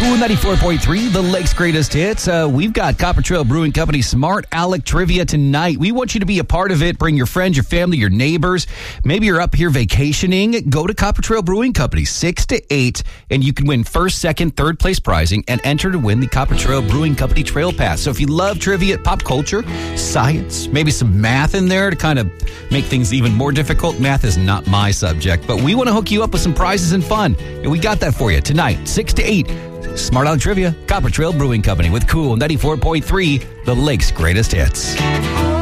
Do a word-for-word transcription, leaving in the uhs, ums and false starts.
Cool ninety-four point three, the Lake's greatest hits. Uh, we've got Copper Trail Brewing Company Smart Alec Trivia tonight. We want you to be a part of it. Bring your friends, your family, your neighbors. Maybe you're up here vacationing. Go to Copper Trail Brewing Company, six to eight, and you can win first, second, third place prizing and enter to win the Copper Trail Brewing Company Trail Pass. So if you love trivia, pop culture, science, maybe some math in there to kind of make things even more difficult. Math is not my subject, but we want to hook you up with some prizes and fun. And we got that for you tonight, six to eight. Smart Alec Trivia, Copper Trail Brewing Company with Cool ninety-four point three, the Lake's greatest hits.